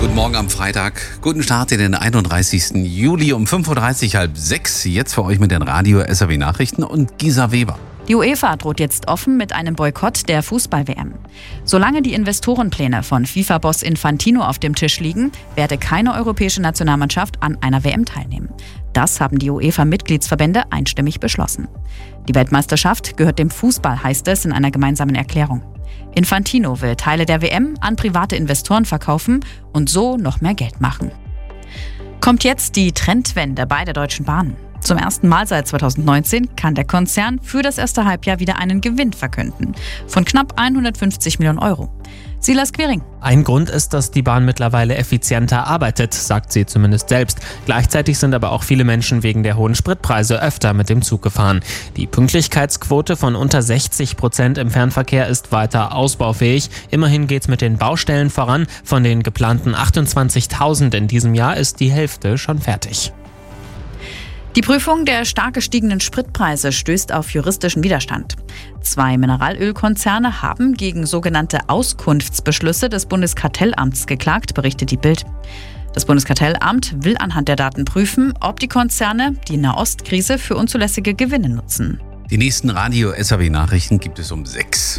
Guten Morgen am Freitag. Guten Start in den 31. Juli um 5.30 Uhr, halb 6. Jetzt für euch mit den Radio-SAW-Nachrichten und Gisa Weber. Die UEFA droht jetzt offen mit einem Boykott der Fußball-WM. Solange die Investorenpläne von FIFA-Boss Infantino auf dem Tisch liegen, werde keine europäische Nationalmannschaft an einer WM teilnehmen. Das haben die UEFA-Mitgliedsverbände einstimmig beschlossen. Die Weltmeisterschaft gehört dem Fußball, heißt es in einer gemeinsamen Erklärung. Infantino will Teile der WM an private Investoren verkaufen und so noch mehr Geld machen. Kommt jetzt die Trendwende bei der Deutschen Bahn. Zum ersten Mal seit 2019 kann der Konzern für das erste Halbjahr wieder einen Gewinn verkünden von knapp 150 Millionen Euro. Silas Quiring. Ein Grund ist, dass die Bahn mittlerweile effizienter arbeitet, sagt sie zumindest selbst. Gleichzeitig sind aber auch viele Menschen wegen der hohen Spritpreise öfter mit dem Zug gefahren. Die Pünktlichkeitsquote von unter 60% im Fernverkehr ist weiter ausbaufähig. Immerhin geht's mit den Baustellen voran. Von den geplanten 28.000 in diesem Jahr ist die Hälfte schon fertig. Die Prüfung der stark gestiegenen Spritpreise stößt auf juristischen Widerstand. 2 Mineralölkonzerne haben gegen sogenannte Auskunftsbeschlüsse des Bundeskartellamts geklagt, berichtet die Bild. Das Bundeskartellamt will anhand der Daten prüfen, ob die Konzerne die Nahostkrise für unzulässige Gewinne nutzen. Die nächsten Radio-SAW-Nachrichten gibt es um 6.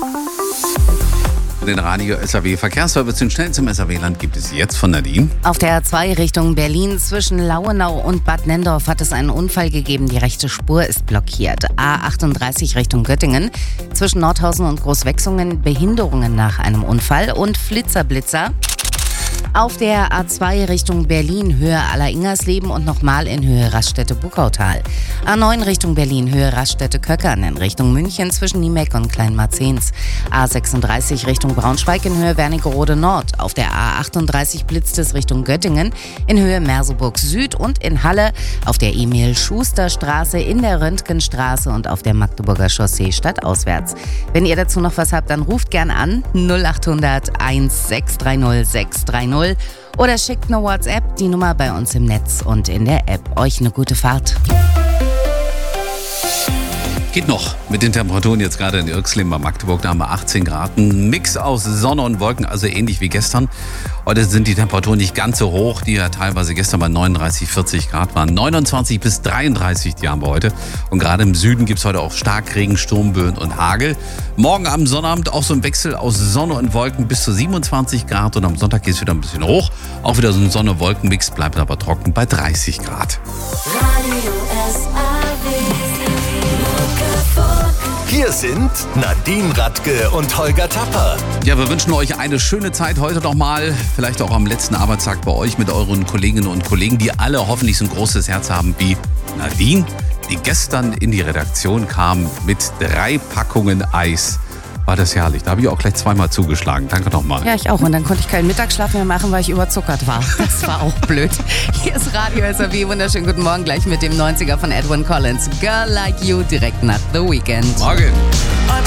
Den Radio-SAW-Verkehrsservice in schnell zum SAW-Land gibt es jetzt von Nadine. Auf der A2 Richtung Berlin zwischen Lauenau und Bad Nenndorf hat es einen Unfall gegeben. Die rechte Spur ist blockiert. A38 Richtung Göttingen zwischen Nordhausen und Großwechsungen Behinderungen nach einem Unfall und Flitzer. Auf der A2 Richtung Berlin, Höhe Aller-Ingersleben und nochmal in Höhe Raststätte-Buckautal. A9 Richtung Berlin, Höhe Raststätte-Köckern in Richtung München zwischen Niemeck und Kleinmarzens. A36 Richtung Braunschweig in Höhe Wernigerode Nord. Auf der A38 blitzt es Richtung Göttingen in Höhe Merseburg Süd und in Halle auf der Emil-Schuster-Straße, in der Röntgenstraße und auf der Magdeburger Chaussee stadtauswärts. Wenn ihr dazu noch was habt, dann ruft gern an 0800 1630 630 oder schickt eine WhatsApp, die Nummer bei uns im Netz und in der App. Euch eine gute Fahrt. Geht noch mit den Temperaturen jetzt gerade in Irxleben bei Magdeburg. Da haben wir 18 Grad. Ein Mix aus Sonne und Wolken, also ähnlich wie gestern. Heute sind die Temperaturen nicht ganz so hoch, die ja teilweise gestern bei 39, 40 Grad waren. 29 bis 33 die haben wir heute. Und gerade im Süden gibt es heute auch Starkregen, Sturmböen und Hagel. Morgen am Sonnabend auch so ein Wechsel aus Sonne und Wolken bis zu 27 Grad. Und am Sonntag geht es wieder ein bisschen hoch. Auch wieder so ein Sonne-Wolken-Mix, bleibt aber trocken bei 30 Grad. Hier sind Nadine Radke und Holger Tapper. Ja, wir wünschen euch eine schöne Zeit heute nochmal. Vielleicht auch am letzten Arbeitstag bei euch mit euren Kolleginnen und Kollegen, die alle hoffentlich so ein großes Herz haben wie Nadine, die gestern in die Redaktion kam mit 3 Packungen Eis. War das herrlich. Da habe ich auch gleich zweimal zugeschlagen. Danke nochmal. Ja, ich auch. Und dann konnte ich keinen Mittagsschlaf mehr machen, weil ich überzuckert war. Das war auch blöd. Hier ist Radio SAW. Wunderschönen guten Morgen gleich mit dem 90er von Edwin Collins. Girl Like You direkt nach The Weekend. Morgen.